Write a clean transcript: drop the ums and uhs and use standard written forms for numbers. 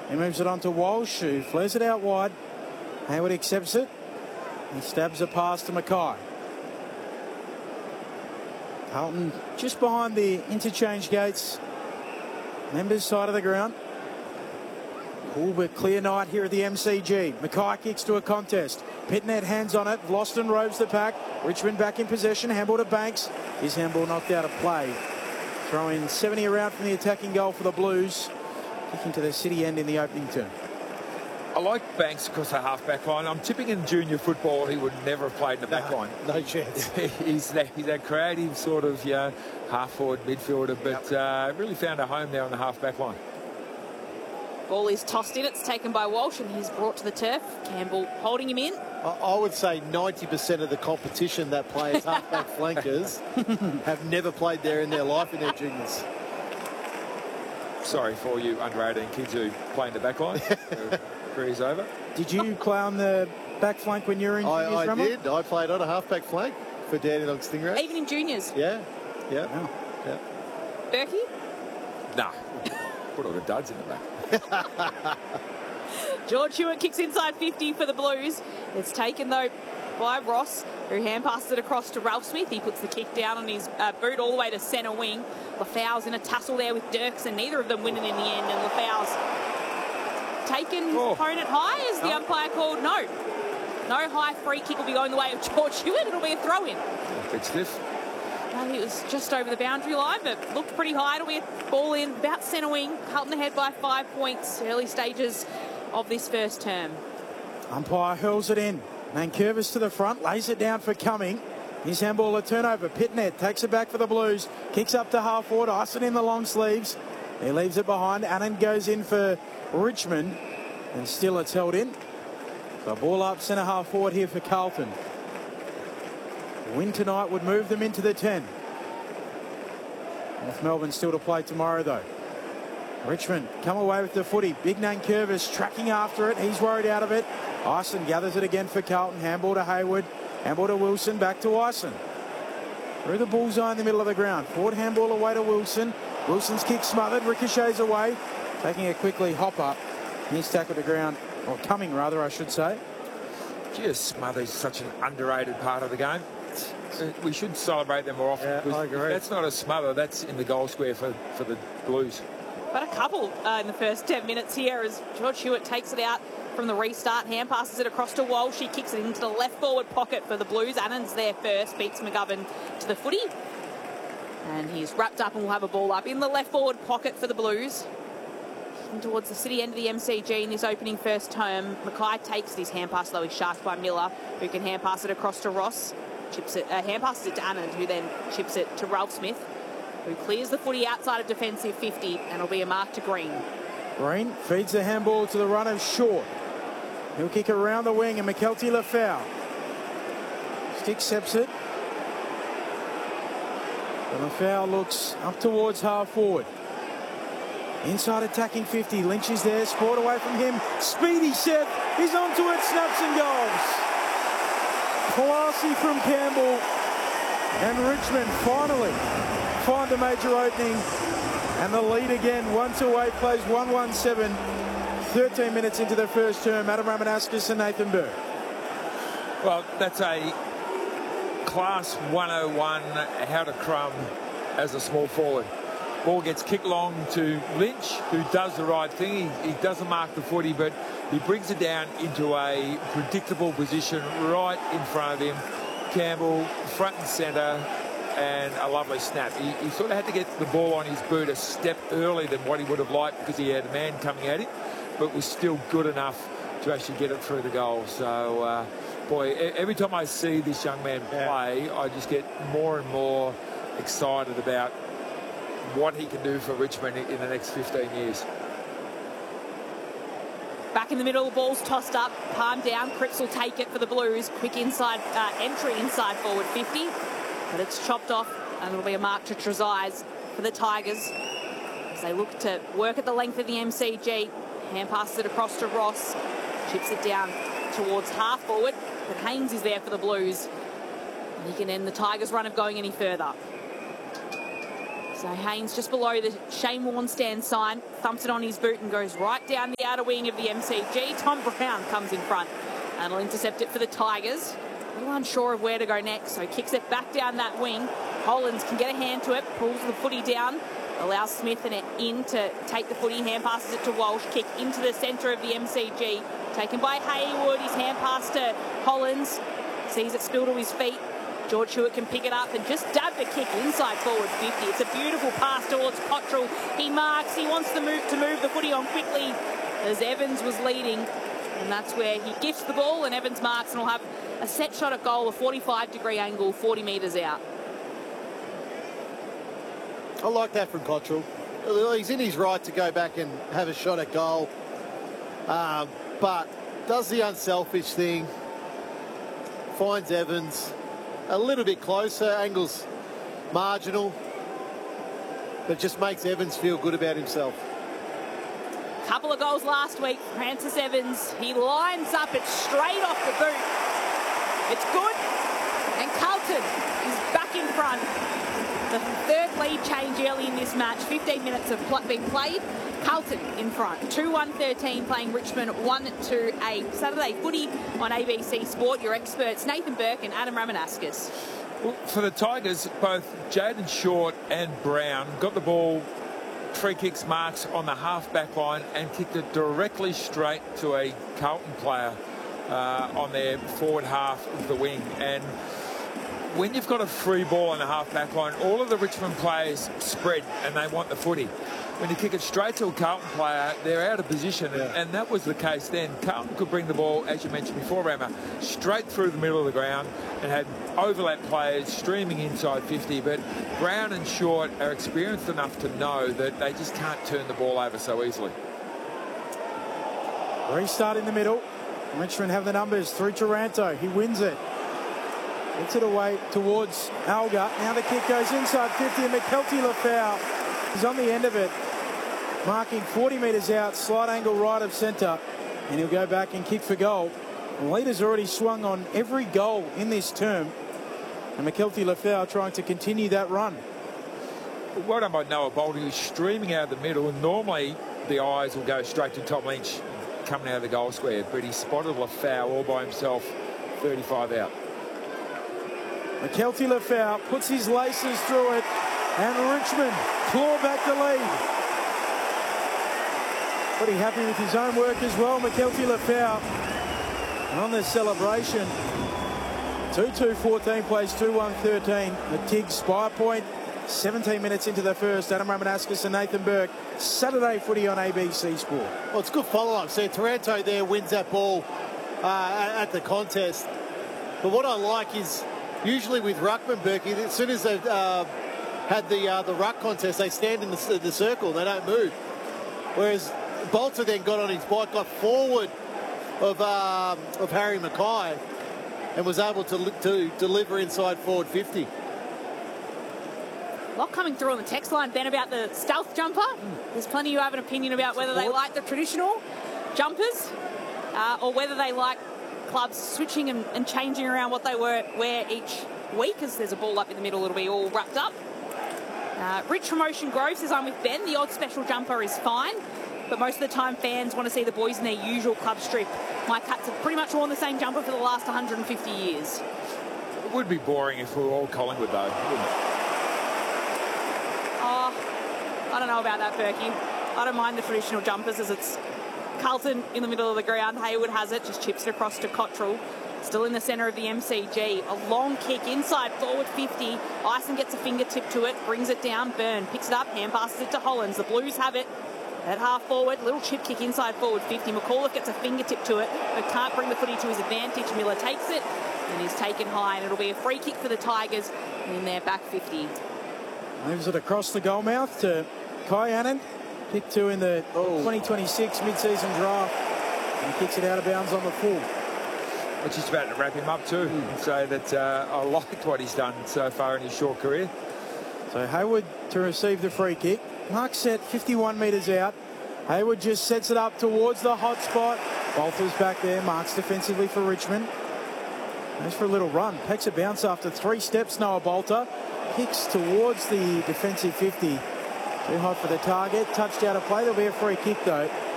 He moves it on to Walsh, who flares it out wide. Hayward accepts it. He stabs a pass to Mackay. Carlton just behind the interchange gates. Members side of the ground. Cool but clear night here at the MCG. Mackay kicks to a contest. Pitnet hands on it. Vlauston robes the pack. Richmond back in possession. Handball to Banks. His handball knocked out of play. Throw in 70 around from the attacking goal for the Blues. Kicking to the City end in the opening term. I like Banks across the half-back line. I'm tipping in junior football he would never have played in the back line. No chance. he's that creative sort of half-forward midfielder, but really found a home there on the half-back line. Ball is tossed in. It's taken by Walsh and he's brought to the turf. Campbell holding him in. I would say 90% of the competition that plays half-back flankers have never played there in their life in their juniors. Sorry for you under 18 kids who play in the back line. Career's over. Did you play on the back flank when you were in juniors, I did. I played on a half-back flank for Dandenong Stingrays. Even in juniors? Yeah. Wow. Berkey? Nah. Put all the duds in the back. George Hewitt kicks inside 50 for the Blues. It's taken, though, by Ross, who hand passes it across to Ralph Smith. He puts the kick down on his boot all the way to centre wing. Lafau's in a tussle there with Dirks, and neither of them winning in the end. And Lafau's taken his opponent high as the umpire called no. No high free kick will be going the way of George Hewitt. It'll be a throw-in. Bit stiff. Well, he was just over the boundary line, but looked pretty high. It'll be a ball in, about centre wing. Carlton ahead by 5 points. Early stages of this first term. Umpire hurls it in. Nankervis to the front, lays it down for Cumming. His handball a turnover. Pitnet takes it back for the Blues. Kicks up to half forward. Ison in the long sleeves. He leaves it behind. Annan goes in for Richmond. And still it's held in. So ball up centre half forward here for Carlton. Win tonight would move them into the 10. North Melbourne still to play tomorrow though. Richmond come away with the footy. Big Nankervis tracking after it. He's worried out of it. Ison gathers it again for Carlton. Handball to Hayward. Handball to Wilson. Back to Ison. Through the bullseye in the middle of the ground. Forward handball away to Wilson. Wilson's kick smothered. Ricochets away. Taking it quickly. Hopper. He's tackled to ground. Or coming rather, I should say. Just smothers such an underrated part of the game. We should celebrate them more often. Yeah, I agree. That's not a smother. That's in the goal square for the Blues. But a couple in the first 10 minutes here as George Hewitt takes it out from the restart. Hand passes it across to Walsh. He kicks it into the left forward pocket for the Blues. Annan's there first. Beats McGovern to the footy. And he's wrapped up and will have a ball up in the left forward pocket for the Blues. And towards the City end of the MCG in this opening first term. Mackay takes his hand pass, though he's sharked by Miller, who can hand pass it across to Ross. Chips it, hand passes it to Annan, who then chips it to Ralph Smith, who clears the footy outside of defensive 50, and it'll be a mark to Green. Green feeds the handball to the runners short. He'll kick around the wing, and McKelty Lafau. Stick accepts it. And Lafau looks up towards half forward. Inside attacking 50. Lynch is there. Sport away from him. Speedy Seth. He's onto it. Snaps and goals. Classy from Campbell. And Richmond finally find a major opening. And the lead again. 1-2-8 plays 1-1-7. 13 minutes into the first term. Adam Ramanauskas and Nathan Burke. Well, that's a class 101 how to crumb as a small forward. Ball gets kicked long to Lynch, who does the right thing. He doesn't mark the footy, but he brings it down into a predictable position right in front of him. Campbell, front and centre, and a lovely snap. He sort of had to get the ball on his boot a step earlier than what he would have liked because he had a man coming at him, but was still good enough to actually get it through the goal. So, boy, every time I see this young man play, I just get more and more excited about what he can do for Richmond in the next 15 years. Back in the middle, the ball's tossed up, palm down. Cripps will take it for the Blues. Quick inside entry inside forward 50, but it's chopped off, and it'll be a mark to Trezise for the Tigers as they look to work at the length of the MCG. Hand passes it across to Ross, chips it down towards half forward, but Haynes is there for the Blues, and he can end the Tigers' run of going any further. So Haynes just below the Shane Warne stand sign, thumps it on his boot and goes right down the outer wing of the MCG. Tom Brown comes in front and will intercept it for the Tigers. A little unsure of where to go next, so kicks it back down that wing. Hollands can get a hand to it, pulls the footy down, allows Smith and it in to take the footy, hand passes it to Walsh, kick into the centre of the MCG. Taken by Haywood, his hand pass to Hollands, sees it spill to his feet. George Hewitt can pick it up and just dab the kick inside forward 50. It's a beautiful pass towards Cottrell. He marks, he wants to move the footy on quickly as Evans was leading. And that's where he gifts the ball and Evans marks and will have a set shot at goal, a 45-degree angle, 40 metres out. I like that from Cottrell. He's in his right to go back and have a shot at goal. But does the unselfish thing, finds Evans a little bit closer, angles marginal, but just makes Evans feel good about himself. Couple of goals last week, Francis Evans. He lines up it straight off the boot. It's good, and Carlton is back in front. The third lead change early in this match. 15 minutes have been played. Carlton in front. 2-1-13 playing Richmond 1-2-8. Saturday footy on ABC Sport. Your experts Nathan Burke and Adam Ramanaskas. Well, for the Tigers, both Jaden Short and Brown got the ball, free kicks marks on the half-back line and kicked it directly straight to a Carlton player on their forward half of the wing. And when you've got a free ball on the half-back line, all of the Richmond players spread and they want the footy. When you kick it straight to a Carlton player, they're out of position, and that was the case then. Carlton could bring the ball, as you mentioned before, Rama, straight through the middle of the ground and had overlap players streaming inside 50, but Brown and Short are experienced enough to know that they just can't turn the ball over so easily. Restart in the middle. Richmond have the numbers through Taranto. He wins it. Gets it away towards Alga. Now the kick goes inside 50 and McKelty Lafau is on the end of it. Marking 40 metres out, slight angle right of centre. And he'll go back and kick for goal. The leader's already swung on every goal in this term. And McKelty Lafau trying to continue that run. Well done by Noah Bolt. He was streaming out of the middle, and normally the eyes will go straight to Tom Lynch coming out of the goal square. But he spotted Lafau all by himself, 35 out. McKelty Lafau puts his laces through it. And Richmond claw back the lead. Pretty happy with his own work as well, McKelty Lafau. And on this celebration, 2-2-14 plays 2-1-13. The TIG Spire Point, 17 minutes into the first. Adam Ramanaskas and Nathan Burke. Saturday footy on ABC Sport. Well, it's good follow-up. See, Taranto there wins that ball at the contest. But what I like is, usually with ruckman, Burke, as soon as they've had the ruck contest, they stand in the circle. They don't move. Whereas Bolter then got on his bike, got forward of Harry Mackay, and was able to deliver inside forward 50. A lot coming through on the text line, Ben, about the stealth jumper. There's plenty who have an opinion about whether they like the traditional jumpers or whether they like clubs switching and changing around what they wear each week, as there's a ball up in the middle that'll be all wrapped up. Rich from Ocean Grove says, I'm with Ben. The odd special jumper is fine, but most of the time fans want to see the boys in their usual club strip. My Cats have pretty much worn the same jumper for the last 150 years. It would be boring if we were all Collingwood, though, wouldn't it? Oh, I don't know about that, Berkey. I don't mind the traditional jumpers, as it's Carlton in the middle of the ground. Haywood has it, just chips it across to Cottrell. Still in the centre of the MCG. A long kick inside forward 50. Ison gets a fingertip to it, brings it down. Byrne picks it up, hand passes it to Hollands. The Blues have it at half forward. Little chip kick inside forward 50. McAuliffe gets a fingertip to it, but can't bring the footy to his advantage. Miller takes it and is taken high, and it'll be a free kick for the Tigers in their back 50. Moves it across the goal mouth to Kai Annan. Pick 2 in the 2026 mid-season draft. And kicks it out of bounds on the full. It's just about to wrap him up too, and say that I liked what he's done so far in his short career. So Haywood to receive the free kick. Mark set 51 metres out. Haywood just sets it up towards the hot spot. Bolter's back there. Marks defensively for Richmond. Goes for a little run. Pecks a bounce after 3 steps, Noah Bolter. Kicks towards the defensive 50. Too high for the target. Touched out of play. There'll be a free kick, though.